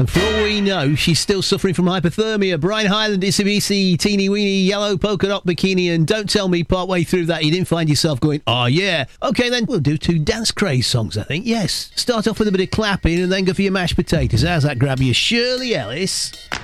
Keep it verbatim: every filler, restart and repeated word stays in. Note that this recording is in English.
And for all we know, she's still suffering from hypothermia. Brian Hyland, Itsy Bitsy, Teeny Weeny, Yellow Polka Dot Bikini, and don't tell me partway through that you didn't find yourself going, oh yeah. Okay then, we'll do two Dance Craze songs, I think. Yes. Start off with a bit of clapping and then go for your mashed potatoes. How's that grab you? Shirley Ellis.